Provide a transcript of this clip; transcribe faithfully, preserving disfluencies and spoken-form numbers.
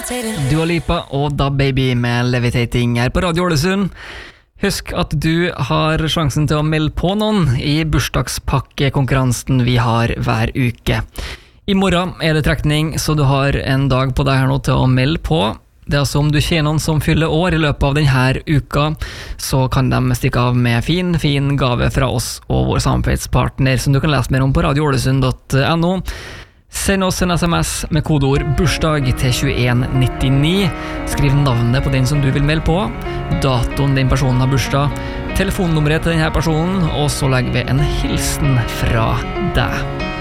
Dua Lipa og Da Baby med Levitating her på Radio Ålesund. Husk at du har sjansen til å melde på noen i bursdagspakkekonkurransen vi har hver uke. I morgen er det trekning, så du har en dag på deg her nå til å melde på. Det er altså om du kjenner noen som fyller år i løpet av denne uka, så kan de stikke av med fin, fin gave fra oss og vår samarbeidspartner, som du kan lese mer om på radio ålesund punktum no. Send oss en sms med kodeord bursdag til tjueen nittini. Skriv navnet på den som du vil melde på, datoen den personen har bursdag, telefonnummeret til denne personen, og så legger vi en hilsen fra deg.